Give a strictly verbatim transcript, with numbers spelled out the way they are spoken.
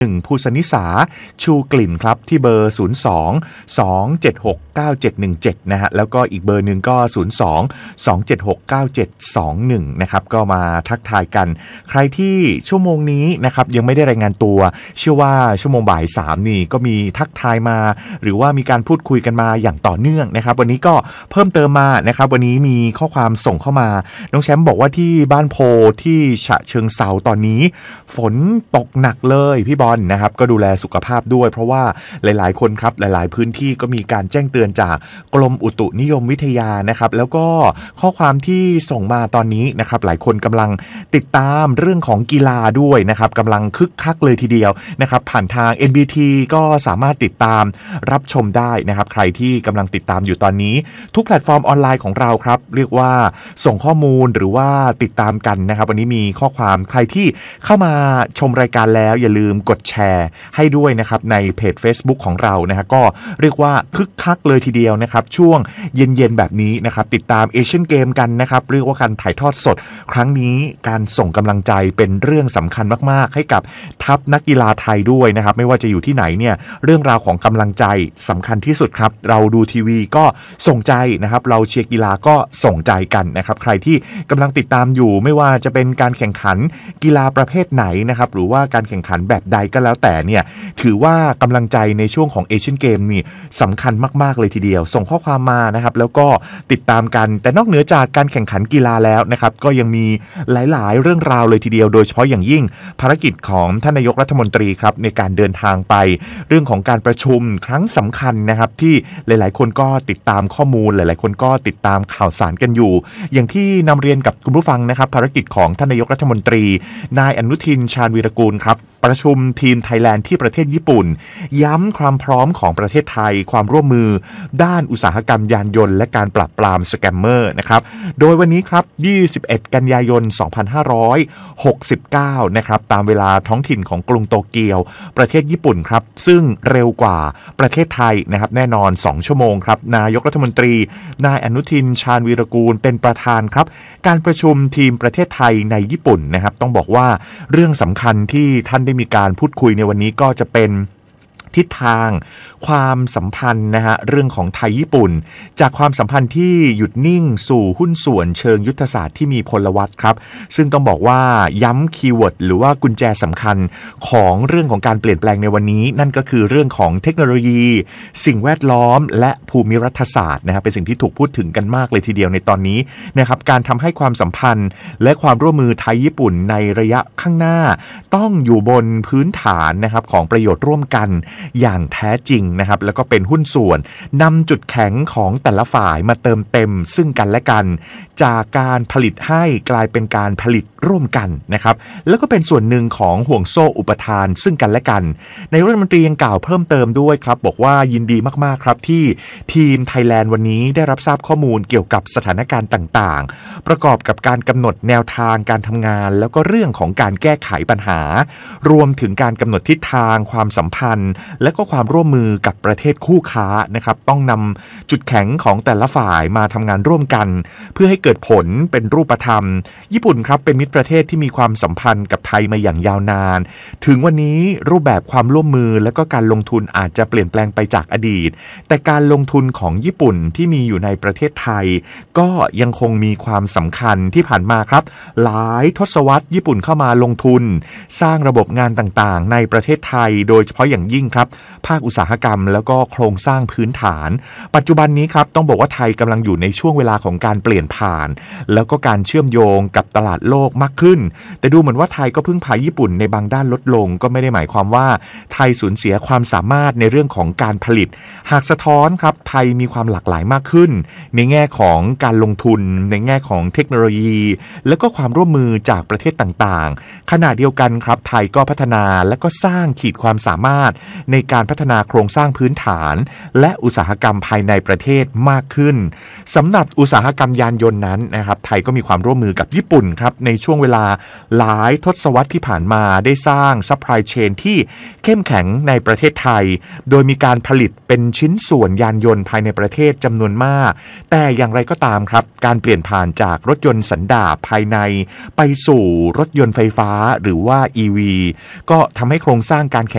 หนึ่งภูสนิสาชูกลิ่นครับที่เบอร์ศูนย์ สอง สอง เจ็ด หก เก้า เจ็ด หนึ่ง เจ็ดนะฮะแล้วก็อีกเบอร์หนึ่งก็ศูนย์ สอง สอง เจ็ด หก เก้า เจ็ด สอง หนึ่งนะครับก็มาทักทายกันใครที่ชั่วโมงนี้นะครับยังไม่ได้รายงานตัวเชื่อว่าชั่วโมงบ่ายสามนี่ก็มีทักทายมาหรือว่ามีการพูดคุยกันมาอย่างต่อเนื่องนะครับวันนี้ก็เพิ่มเติมมานะครับวันนี้มีข้อความส่งเข้ามาน้องแชมป์บอกว่าที่บ้านโพที่ฉะเชิงเทราตอนนี้ฝนตกหนักเลยพี่บอลนะครับก็ดูแลสุขภาพด้วยเพราะว่าหลายๆคนครับหลายๆพื้นที่ก็มีการแจ้งเตือนจากกรมอุตุนิยมวิทยานะครับแล้วก็ข้อความที่ส่งมาตอนนี้นะครับหลายคนกำลังติดตามเรื่องของกีฬาด้วยนะครับกำลังคึกคักเลยทีเดียวนะครับผ่านทาง เอ็น บี ที ก็สามารถติดตามรับชมได้นะครับใครที่กำลังติดตามอยู่ตอนนี้ทุกแพลตฟอร์มออนไลน์ของเราครับเรียกว่าส่งข้อมูลหรือว่าติดตามกันนะครับวันนี้มีข้อความใครที่เข้ามาชมรายการแล้วอย่าลืมกดแชร์ให้ด้วยนะครับในเพจ Facebook ของเรานะฮะก็เรียกว่าคึกคักเลยทีเดียวนะครับช่วงเย็นๆแบบนี้นะครับติดตามเอเชียนเกมกันนะครับเรียกว่าการถ่ายทอดสดครั้งนี้การส่งกำลังใจเป็นเรื่องสำคัญมากๆให้กับทัพนักกีฬาไทยด้วยนะครับไม่ว่าจะอยู่ที่ไหนเนี่ยเรื่องราวของกำลังใจสำคัญที่สุดครับเราดูทีวีก็ส่งใจนะครับเราเชียร์กีฬาก็ส่งใจกันนะครับใครที่กำลังติดตามอยู่ไม่ว่าจะเป็นการแข่งขันกีฬาประเภทไหนนะครับหรือว่าการแข่งขันแบบใดก็แล้วแต่เนี่ยถือว่ากำลังใจในช่วงของเอเชียนเกมนี่สำคัญมากๆเลยทีเดียวส่งข้อความมานะครับแล้วก็ติดตามกันแต่นอกเหนือจากการแข่งขันกีฬาแล้วนะครับก็ยังมีหลายๆเรื่องราวเลยทีเดียวโดยเฉพาะอย่างยิ่งภารกิจของท่านนายกรัฐมนตรีครับในการเดินทางไปเรื่องของการประชุมครั้งสำคัญนะครับที่หลายๆคนก็ติดตามข้อมูลหลายๆคนก็ติดตามข่าวสารกันอยู่อย่างที่นำเรียนกับคุณผู้ฟังนะครับภารกิจของท่านนายกรัฐมนตรีนายอนุทินชาญวีรกูลครับประชุมทีมไทยแลนด์ที่ประเทศญี่ปุ่นย้ำความพร้อมของประเทศไทยความร่วมมือด้านอุตสาหกรรมยานยนต์และการปราบปรามสแกมเมอร์นะครับโดยวันนี้ครับยี่สิบเอ็ดกันยายนสองพันห้าร้อยหกสิบเก้านะครับตามเวลาท้องถิ่นของกรุงโตเกียวประเทศญี่ปุ่นครับซึ่งเร็วกว่าประเทศไทยนะครับแน่นอนสองชั่วโมงครับนายกรัฐมนตรีนายอนุทินชาญวีรกูลเป็นประธานครับการประชุมทีมประเทศไทยในญี่ปุ่นนะครับต้องบอกว่าเรื่องสำคัญที่ท่านได้มีการพูดคุยในวันนี้ก็จะเป็นทิศทางความสัมพันธ์นะฮะเรื่องของไทยญี่ปุ่นจากความสัมพันธ์ที่หยุดนิ่งสู่หุ้นส่วนเชิงยุทธศาสตร์ที่มีพลวัตครับซึ่งต้องบอกว่าย้ำคีย์เวิร์ดหรือว่ากุญแจสำคัญของเรื่องของการเปลี่ยนแปลงในวันนี้นั่นก็คือเรื่องของเทคโนโลยีสิ่งแวดล้อมและภูมิรัฐศาสตร์นะครับเป็นสิ่งที่ถูกพูดถึงกันมากเลยทีเดียวในตอนนี้นะครับการทำให้ความสัมพันธ์และความร่วมมือไทยญี่ปุ่นในระยะข้างหน้าต้องอยู่บนพื้นฐานนะครับของประโยชน์ร่วมกันอย่างแท้จริงนะครับแล้วก็เป็นหุ้นส่วนนำจุดแข็งของแต่ละฝ่ายมาเติมเต็มซึ่งกันและกันจากการผลิตให้กลายเป็นการผลิตร่วมกันนะครับแล้วก็เป็นส่วนหนึ่งของห่วงโซ่อุปทานซึ่งกันและกันนายกรัฐมนตรียังกล่าวเพิ่มเติมด้วยครับบอกว่ายินดีมากๆครับที่ทีมไทยแลนด์วันนี้ได้รับทราบข้อมูลเกี่ยวกับสถานการณ์ต่างๆประกอบกับการกำหนดแนวทางการทำงานแล้วก็เรื่องของการแก้ไขปัญหารวมถึงการกำหนดทิศทางความสัมพันธ์และก็ความร่วมมือกับประเทศคู่ค้านะครับต้องนำจุดแข็งของแต่ละฝ่ายมาทำงานร่วมกันเพื่อให้เกิดผลเป็นรูปธรรมญี่ปุ่นครับเป็นมิตรประเทศที่มีความสัมพันธ์กับไทยมาอย่างยาวนานถึงวันนี้รูปแบบความร่วมมือและก็การลงทุนอาจจะเปลี่ยนแปลงไปจากอดีตแต่การลงทุนของญี่ปุ่นที่มีอยู่ในประเทศไทยก็ยังคงมีความสำคัญที่ผ่านมาครับหลายทศวรรษญี่ปุ่นเข้ามาลงทุนสร้างระบบงานต่างๆในประเทศไทยโดยเฉพาะอย่างยิ่งครับภาคอุตสาหกรรมแล้วก็โครงสร้างพื้นฐานปัจจุบันนี้ครับต้องบอกว่าไทยกำลังอยู่ในช่วงเวลาของการเปลี่ยนผ่านแล้วก็การเชื่อมโยงกับตลาดโลกมากขึ้นแต่ดูเหมือนว่าไทยก็พึ่งพาญี่ปุ่นในบางด้านลดลงก็ไม่ได้หมายความว่าไทยสูญเสียความสามารถในเรื่องของการผลิตหากสะท้อนครับไทยมีความหลากหลายมากขึ้นในแง่ของการลงทุนในแง่ของเทคโนโลยีแล้วก็ความร่วมมือจากประเทศต่างๆขณะเดียวกันครับไทยก็พัฒนาและก็สร้างขีดความสามารถในการพัฒนาโครงสร้างพื้นฐานและอุตสาหกรรมภายในประเทศมากขึ้นสำหรับอุตสาหกรรมยานยนต์นั้นนะครับไทยก็มีความร่วมมือกับญี่ปุ่นครับในช่วงเวลาหลายทศวรรษที่ผ่านมาได้สร้างซัพพลายเชนที่เข้มแข็งในประเทศไทยโดยมีการผลิตเป็นชิ้นส่วนยานยนต์ภายในประเทศจำนวนมากแต่อย่างไรก็ตามครับการเปลี่ยนผ่านจากรถยนต์สันดาปภายในไปสู่รถยนต์ไฟฟ้าหรือว่า อี วี ก็ทำให้โครงสร้างการแข่ง